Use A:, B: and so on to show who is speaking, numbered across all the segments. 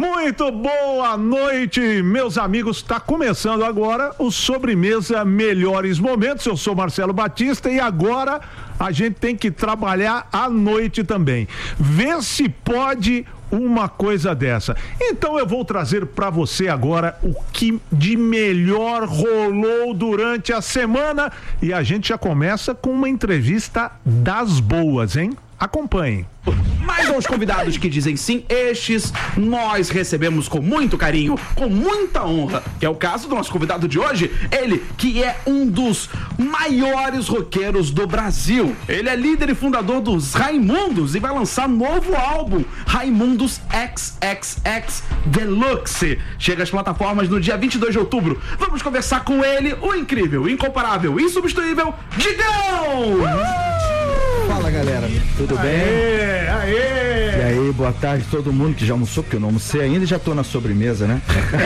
A: Muito boa noite, meus amigos. Está começando agora o Sobremesa Melhores Momentos. Eu sou Marcelo Batista e agora a gente tem que trabalhar à noite também. Vê se pode uma coisa dessa. Então eu vou trazer para você agora o que de melhor rolou durante a semana e a gente já começa com uma entrevista das boas, hein? Acompanhem.
B: Mais uns convidados que dizem sim, estes nós recebemos com muito carinho, com muita honra, que é o caso do nosso convidado de hoje, ele que é um dos maiores roqueiros do Brasil. Ele é líder e fundador dos Raimundos e vai lançar novo álbum, Raimundos XXX Deluxe. Chega às plataformas no dia 22 de outubro. Vamos conversar com ele, o incrível, incomparável, insubstituível Digão!
C: Fala, galera, tudo bem?
A: Aê!
C: E aí, boa tarde todo mundo que já almoçou, porque eu não almocei ainda e já tô na sobremesa, né?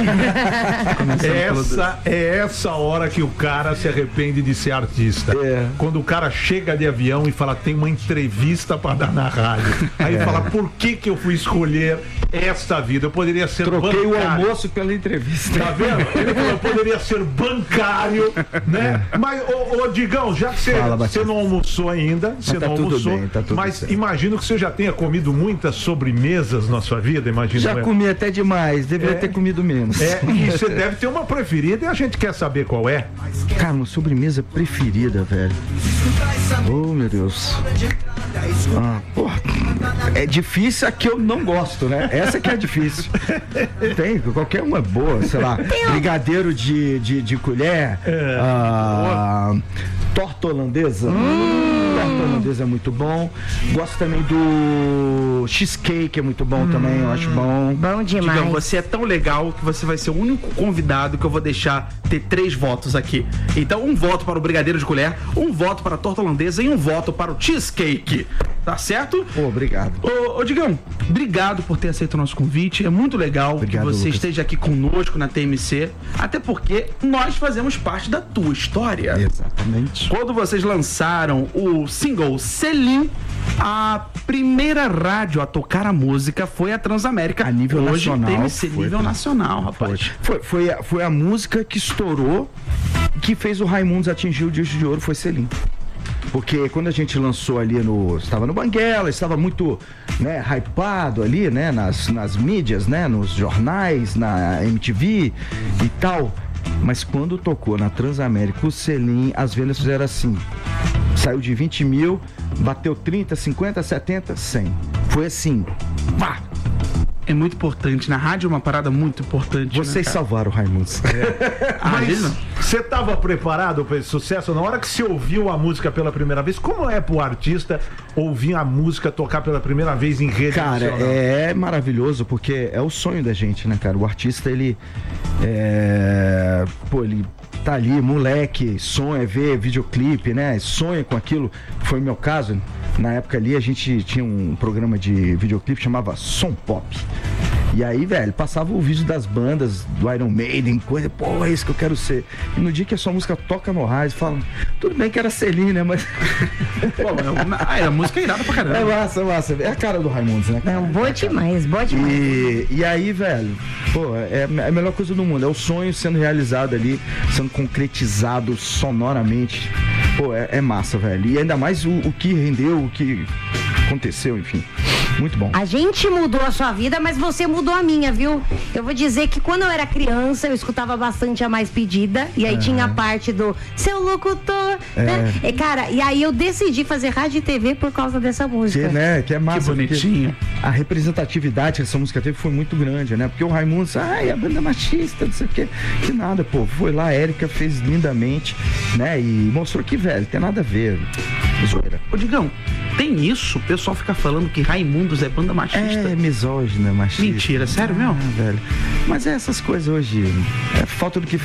A: Essa hora que o cara se arrepende de ser artista. Quando o cara chega de avião e fala, tem uma entrevista pra dar na rádio. Aí fala, por que eu fui escolher esta vida? Eu poderia ser
C: Troquei
A: bancário.
C: o almoço pela entrevista.
A: Tá vendo? Ele falou, eu poderia ser bancário, né? Mas, ô Digão, já que você não almoçou ainda, você
C: tá
A: não
C: tudo
A: almoçou,
C: bem, tá tudo
A: mas
C: certo.
A: imagino que você já tenha comido muitas sobremesas na sua vida, imagino.
C: Já comi até demais, deveria ter comido menos.
A: E você deve ter uma preferida e a gente quer saber qual é.
C: Cara, uma sobremesa preferida, velho. Oh, meu Deus. Porra, é difícil a que eu não gosto, né? Essa que é difícil. Tem, qualquer uma é boa, sei lá. Brigadeiro de colher, torta holandesa. Torta holandesa é muito bom. Gosto também do cheesecake, é muito bom também, eu acho bom.
D: Bom demais.
B: Digão, você é tão legal que você vai ser o único convidado que eu vou deixar ter 3 votos aqui. Então, um voto para o brigadeiro de colher, um voto para a torta holandesa e um voto para o cheesecake. Tá certo?
C: Pô, obrigado.
B: Ô Digão, obrigado por ter aceito o nosso convite. É muito legal
C: Obrigado,
B: que você
C: Lucas.
B: esteja aqui conosco na TMC, até porque nós fazemos parte da tua história.
C: Exatamente.
B: Quando vocês lançaram o single Selim, a primeira rádio a tocar a música foi a Transamérica.
C: A nível
B: Hoje
C: nacional,
B: TMC
C: foi,
B: nível
C: cara.
B: nacional, rapaz.
C: Foi a música que estourou, que fez o Raimundos atingir o disco de ouro, foi Selim. Porque quando a gente lançou ali estava no Banguela, estava muito, né, hypado ali, né, nas mídias, né, nos jornais, na MTV e tal. Mas quando tocou na Transamérica o Selim, as vendas fizeram assim. Saiu de 20 mil, bateu 30, 50, 70, 100. Foi assim, pá!
B: É muito importante. Na rádio é uma parada muito importante.
C: Vocês salvaram o Raimundos.
A: Mas você estava preparado para esse sucesso? Na hora que você ouviu a música pela primeira vez, como é pro artista ouvir a música tocar pela primeira vez em rede
C: Cara,
A: nacional?
C: é maravilhoso, porque é o sonho da gente, né, cara? O artista, ele tá ali, moleque, sonha ver videoclipe, né? Sonha com aquilo. Foi o meu caso. Na época ali, a gente tinha um programa de videoclipe que chamava Som Pop. E aí, velho, passava o vídeo das bandas, do Iron Maiden, coisa, pô, é isso que eu quero ser. E no dia que a sua música toca no rádio, falam, tudo bem que era Selim, né, mas...
B: a música é irada pra caramba.
C: É massa. É a cara do Raimundos, né?
D: Não, boa demais, boa demais.
C: E aí, velho, pô, é a melhor coisa do mundo. É o sonho sendo realizado ali, sendo concretizado sonoramente. Pô, é massa, velho. E ainda mais o que rendeu, o que aconteceu, enfim. Muito bom.
D: A gente mudou a sua vida, mas você mudou a minha, viu? Eu vou dizer que quando eu era criança, eu escutava bastante a Mais Pedida. E aí tinha a parte do seu locutor, né? E, cara, e aí eu decidi fazer rádio e TV por causa dessa música.
C: Que é massa.
B: Que bonitinho.
C: A representatividade que essa música teve foi muito grande, né? Porque o Raimundos, a banda machista, não sei o quê. Que nada, pô. Foi lá, a Érica fez lindamente, né? E mostrou que, velho, tem nada a ver. Zoeira.
B: Ô Digão, tem isso? O pessoal fica falando que Raimundos é banda machista.
C: É misógina, machista.
B: Mentira, sério mesmo?
C: Velho. Mas é essas coisas hoje. É falta do que